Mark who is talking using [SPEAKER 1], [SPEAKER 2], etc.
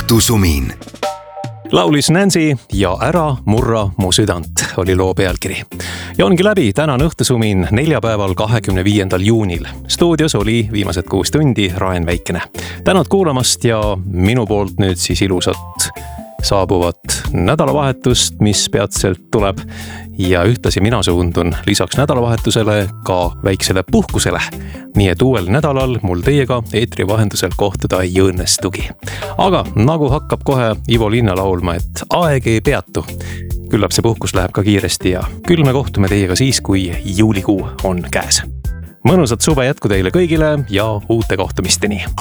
[SPEAKER 1] Õhtusumin.
[SPEAKER 2] Laulis Nancy ja Ära murra mu südant oli loo pealkiri. Ja ongi läbi tänane Õhtusumin neljapäeval 25. juunil. Stuudios oli viimased 6 tundi Raen Väikene. Tänud kuulamast ja minu poolt nüüd siis ilusat saabuvat nädalavahetust, mis peatselt tuleb. Ja ühtlasi mina suundun lisaks nädalavahetusele ka väiksele puhkusele. Nii et uuel nädalal mul teiega eetri vahendusel kohtuda ei õnnestugi. Aga nagu hakkab kohe Ivo Linna laulma, et aeg ei peatu. Küllap see puhkus läheb ka kiiresti ja küll me kohtume teiega siis, kui juulikuu on käes. Mõnusat suve jätku teile kõigile ja uute kohtumisteni.